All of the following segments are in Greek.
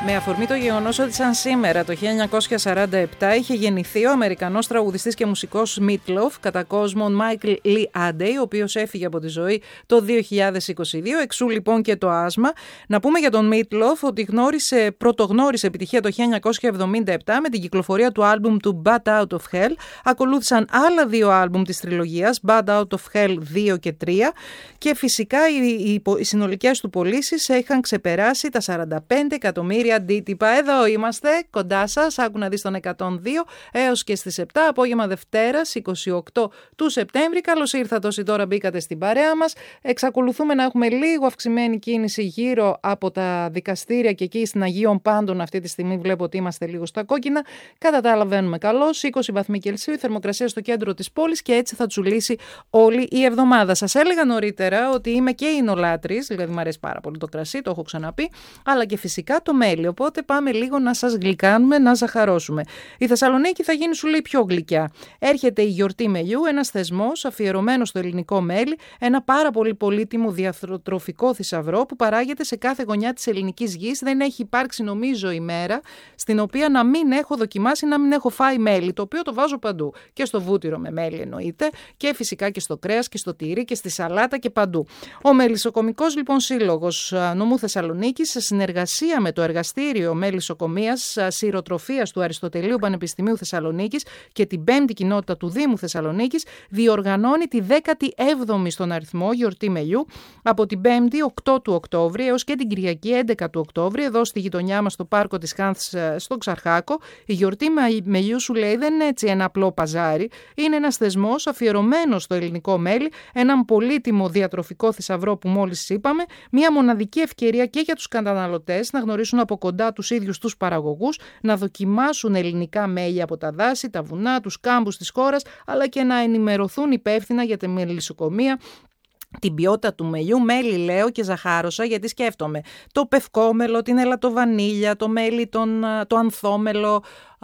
Με αφορμή το γεγονός ότι σαν σήμερα το 1947 είχε γεννηθεί ο Αμερικανός τραγουδιστής και μουσικός Meat Loaf, κατά κόσμον Michael Lee Adey, ο οποίος έφυγε από τη ζωή το 2022, εξού λοιπόν και το άσμα. Να πούμε για τον Meat Loaf ότι πρωτογνώρισε επιτυχία το 1977 με την κυκλοφορία του άλμπουμ του Bad Out of Hell. Ακολούθησαν άλλα δύο άλμπουμ της τριλογίας, Bad Out of Hell 2 και 3, και φυσικά οι συνολικές του πωλήσεις είχαν ξεπεράσει τα 45 εκατομμύρια αντίτυπα. Εδώ είμαστε, κοντά σας, άκου να δεις τον 102 έως και στις 7, απόγευμα Δευτέρας, 28 του Σεπτέμβρη. Καλώς ήρθατε όσοι τώρα μπήκατε στην παρέα μας. Εξακολουθούμε να έχουμε λίγο αυξημένη κίνηση γύρω από τα δικαστήρια και εκεί στην Αγίων Πάντων. Αυτή τη στιγμή βλέπω ότι είμαστε λίγο στα κόκκινα. Κατά τα άλλα βαίνουμε καλώς, 20 βαθμοί Κελσίου, η θερμοκρασία στο κέντρο της πόλης και έτσι θα τσουλήσει όλη η εβδομάδα. Σας έλεγα νωρίτερα ότι είμαι και ίνολάτρης, δηλαδή μου αρέσει πάρα πολύ το κρασί, το έχω ξαναπεί, αλλά και φυσικά το μέλι. Οπότε πάμε λίγο να σας γλυκάνουμε, να ζαχαρώσουμε. Η Θεσσαλονίκη θα γίνει, σου λέει, πιο γλυκιά. Έρχεται η γιορτή μελιού, ένας θεσμός αφιερωμένος στο ελληνικό μέλι, ένα πάρα πολύ πολύτιμο διατροφικό θησαυρό που παράγεται σε κάθε γωνιά της ελληνικής γης. Δεν έχει υπάρξει, νομίζω, ημέρα στην οποία να μην έχω δοκιμάσει, να μην έχω φάει μέλι, το οποίο το βάζω παντού. Και στο βούτυρο με μέλι εννοείται, και φυσικά και στο κρέας και στο τυρί και στη σαλάτα και παντού. Ο Μελισσοκομικός λοιπόν Σύλλογος Νομού Θεσσαλονίκης, σε συνεργασία με το Εργαστήριο Μελισσοκομείας Συροτροφίας του Αριστοτελείου Πανεπιστημίου Θεσσαλονίκης και την 5η κοινότητα του Δήμου Θεσσαλονίκης, διοργανώνει τη 17η στον αριθμό γιορτή μελιού από την 5η 8 του Οκτώβρη έως και την Κυριακή 11 του Οκτώβρη, εδώ στη γειτονιά μας στο πάρκο της Χάνθς στο Ξαρχάκο. Η γιορτή μελιού, σου λέει, δεν είναι έτσι ένα απλό παζάρι, είναι ένας θεσμός αφιερωμένος στο ελληνικό μέλι, έναν πολύτιμο διατροφικό θησαυρό που μόλις είπαμε, μια μοναδική ευκαιρία και για τους καταναλωτές να γνωρίσουν από κοντά τους ίδιους τους παραγωγούς, να δοκιμάσουν ελληνικά μέλι από τα δάση, τα βουνά, τους κάμπους της χώρας, αλλά και να ενημερωθούν υπεύθυνα για τη μελισσοκομεία, την ποιότητα του μελιού. Μέλι λέω και ζαχάρωσα, γιατί σκέφτομαι το πευκόμελο, την ελατοβανίλια, το μέλι, το ανθόμελο,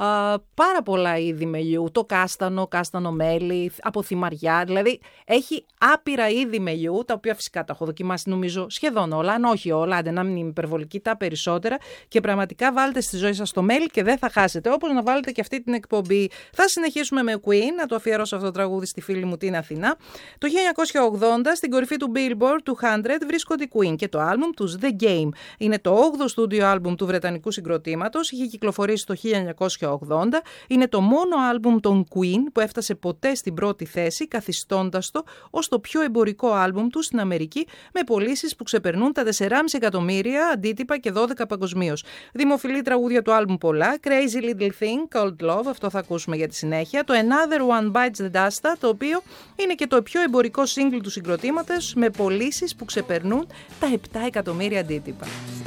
πάρα πολλά είδη μελιού, το κάστανο μέλι, από θυμαριά, δηλαδή έχει άπειρα είδη μελιού, τα οποία φυσικά τα έχω δοκιμάσει νομίζω σχεδόν όλα, αν όχι όλα, άντε να μην είμαι υπερβολική, τα περισσότερα, και πραγματικά βάλτε στη ζωή σας το μέλι και δεν θα χάσετε, όπως να βάλετε και αυτή την εκπομπή. Θα συνεχίσουμε με Queen, να το αφιερώσω αυτό το τραγούδι στη φίλη μου την Αθηνά. Το 1980 στην κορυφή του Billboard του 100 βρίσκονται οι Queen και το άλμπουμ τους The Game. Είναι το 8ο στούντιο άλμπουμ του βρετανικού συγκροτήματος, είχε κυκλοφορήσει το 1980. Είναι το μόνο άλμπουμ των Queen που έφτασε ποτέ στην πρώτη θέση, καθιστώντας το ως το πιο εμπορικό άλμπουμ του στην Αμερική, με πωλήσεις που ξεπερνούν τα 4,5 εκατομμύρια αντίτυπα και 12 παγκοσμίως. Δημοφιλή τραγούδια του άλμπουμ πολλά, Crazy Little Thing, Cold Love, αυτό θα ακούσουμε για τη συνέχεια, το Another One Bites the Dust, το οποίο είναι και το πιο εμπορικό single του συγκροτήματος, με πωλήσεις που ξεπερνούν τα 7 εκατομμύρια αντίτυπα.